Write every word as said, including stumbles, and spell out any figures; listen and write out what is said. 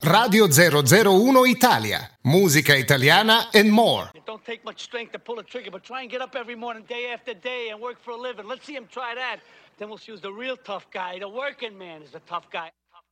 Radio zero zero uno Italia. Musica italiana and more. It don't take much strength to pull a trigger, but try and get up every morning, day after day, and work for a living. Let's see him try that. Then we'll choose the real tough guy. The working man is the tough guy.